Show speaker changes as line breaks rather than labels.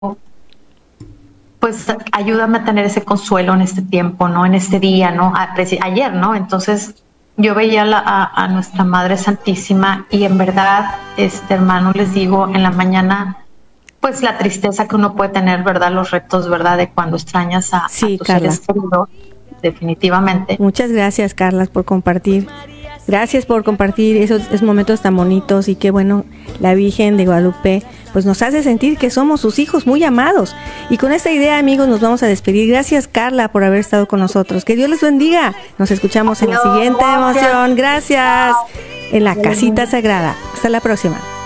pues ayúdame a tener ese consuelo en este tiempo, ¿no? En este día, ¿no? Ayer, ¿no? Entonces yo veía a nuestra Madre Santísima y en verdad, hermano, les digo, en la mañana, pues la tristeza que uno puede tener, ¿verdad? Los retos, ¿verdad? De cuando extrañas a
Sí,
tus
Carla.
seres queridos, definitivamente.
Muchas gracias, Carla, por compartir. Gracias por compartir esos momentos tan bonitos y qué bueno, la Virgen de Guadalupe pues nos hace sentir que somos sus hijos muy amados. Y con esta idea, amigos, nos vamos a despedir. Gracias, Carla, por haber estado con nosotros. Que Dios les bendiga. Nos escuchamos en la siguiente emoción. Gracias. En la casita sagrada. Hasta la próxima.